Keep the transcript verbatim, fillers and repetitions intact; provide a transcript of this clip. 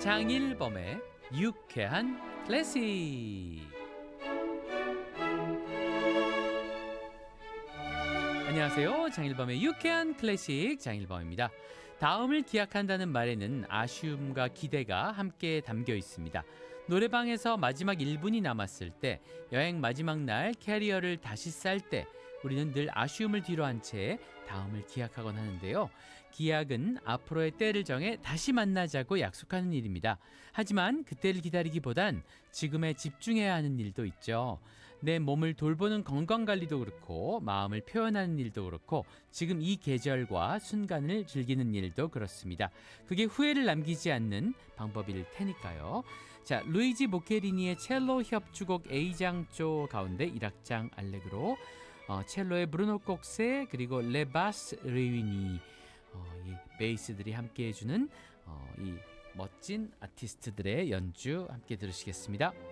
장일범의 유쾌한 클래식. 안녕하세요. 장일범의 유쾌한 클래식 장일범입니다. 다음을 기약한다는 말에는 아쉬움과 기대가 함께 담겨 있습니다. 노래방에서 마지막 일 분이 남았을 때, 여행 마지막 날 캐리어를 다시 쌀 때 우리는 늘 아쉬움을 뒤로 한 채 다음을 기약하곤 하는데요. 기약은 앞으로의 때를 정해 다시 만나자고 약속하는 일입니다. 하지만 그때를 기다리기보단 지금에 집중해야 하는 일도 있죠. 내 몸을 돌보는 건강관리도 그렇고, 마음을 표현하는 일도 그렇고, 지금 이 계절과 순간을 즐기는 일도 그렇습니다. 그게 후회를 남기지 않는 방법일 테니까요. 자, 루이지 보케리니의 첼로 협주곡 A장조 가운데 일 악장 알레그로, 어, 첼로의 브루노 kok세, 그리고 레바스 레위니, 어, 이 베이스들이 함께 해주는 어, 이 멋진 아티스트들의 연주 함께 들으시겠습니다.